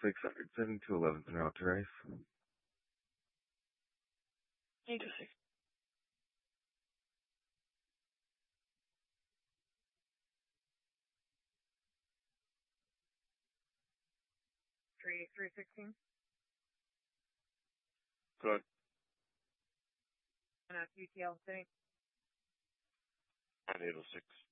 600, 7211th and route to Rice. 826. Three 16. Good. And UTL sitting. 806.